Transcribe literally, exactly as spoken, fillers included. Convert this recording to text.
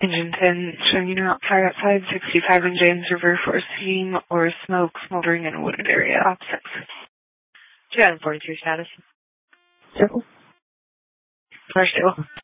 Engine ten, showing you not fire outside, sixty-five in James River for steam or smoke smoldering in a wooded area. Opposite. two forty-three status. Circle. Fire stable.